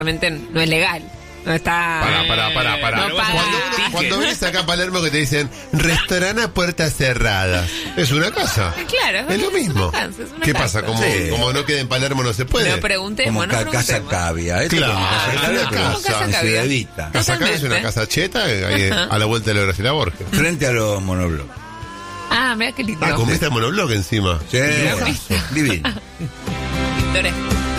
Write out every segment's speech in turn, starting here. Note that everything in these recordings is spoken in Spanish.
realmente no es legal. No está... Para. No Cuando vienes acá a Palermo que te dicen restaurante a puertas cerradas, es una casa. Claro, Es lo mismo. es una ¿Qué casa. pasa? Como no queda en Palermo no se puede. No preguntemos, Como Casa Cavia. Esto Claro, como Casa es Cavia, una pero casa. en Ciudadita. Casa Cavia es una casa cheta ahí a la vuelta de la Graciela Borges. Frente a los monoblocks. Ah, mira qué lindo. Con vista al monobloc encima. Sí, divino. Pintores.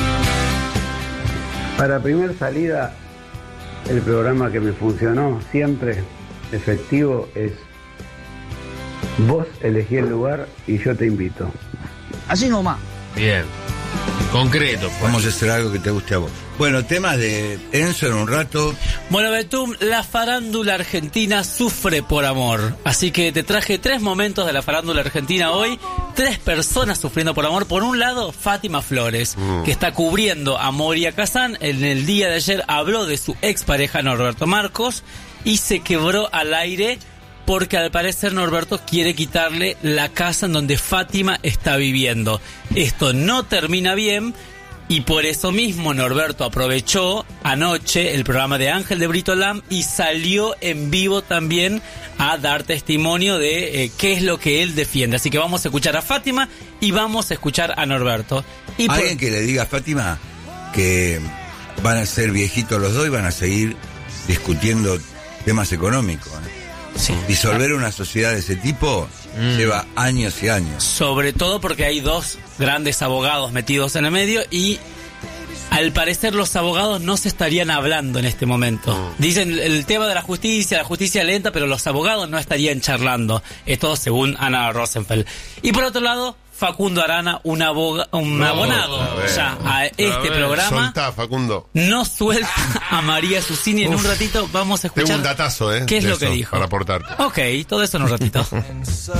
Para primer salida, el programa que me funcionó siempre efectivo es vos elegí el lugar y yo te invito. Así nomás. Bien. Concreto, pues. Vamos a hacer algo que te guste a vos. Bueno, temas de Enzo en un rato. Bueno, Betum, la farándula argentina sufre por amor. Así que te traje 3 momentos de la farándula argentina hoy. 3 personas sufriendo por amor. Por un lado, Fátima Flores, que está cubriendo a Moria Kazan. En el día de ayer habló de su expareja Norberto Marcos y se quebró al aire porque al parecer Norberto quiere quitarle la casa en donde Fátima está viviendo. Esto no termina bien. Y por eso mismo Norberto aprovechó anoche el programa de Ángel de Brito Lam y salió en vivo también a dar testimonio de qué es lo que él defiende. Así que vamos a escuchar a Fátima y vamos a escuchar a Norberto. Y alguien que le diga a Fátima que van a ser viejitos los dos y van a seguir discutiendo temas económicos. Sí. Disolver una sociedad de ese tipo lleva años y años. Sobre todo porque hay 2 grandes abogados metidos en el medio y al parecer los abogados no se estarían hablando en este momento. Dicen el tema de la justicia lenta, pero los abogados no estarían charlando. Esto según Ana Rosenfeld. Y por otro lado, Facundo Arana, un abonado ya a este programa. Soltá, Facundo. No suelta a María Susini. En un ratito vamos a escuchar. Tengo un datazo, ¿Qué es de lo que eso, dijo? para aportarte. Ok, todo eso en un ratito.